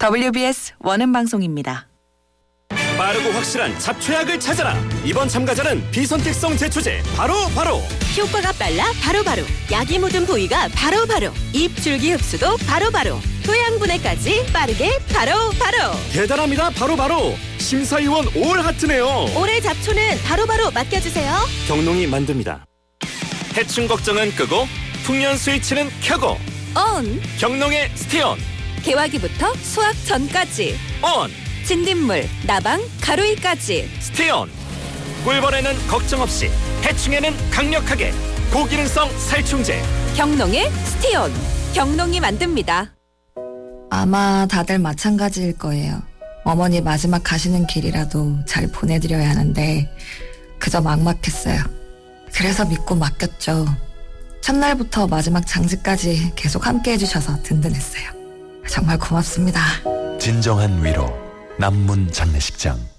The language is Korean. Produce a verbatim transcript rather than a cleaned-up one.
더블유비에스 원음 방송입니다. 빠르고 확실한 잡초약을 찾아라. 이번 참가자는 비선택성 제초제 바로 바로. 효과가 빨라 바로바로. 약이 묻은 부위가 바로바로. 입 줄기 흡수도 바로바로. 토양분해까지 빠르게 바로바로. 대단합니다. 바로바로. 심사위원 올 하트네요. 올해 잡초는 바로바로 맡겨주세요. 경농이 만듭니다. 해충 걱정은 끄고 풍년 스위치는 켜고 온. 경농의 스테온. 개화기부터 수확 전까지 온. 진딧물, 나방, 가루이까지 스테온. 꿀벌에는 걱정 없이, 해충에는 강력하게 고기능성 살충제 경농의 스티온. 경농이 만듭니다. 아마 다들 마찬가지일 거예요. 어머니 마지막 가시는 길이라도 잘 보내드려야 하는데 그저 막막했어요. 그래서 믿고 맡겼죠. 첫날부터 마지막 장지까지 계속 함께 해주셔서 든든했어요. 정말 고맙습니다. 진정한 위로, 남문 장례식장.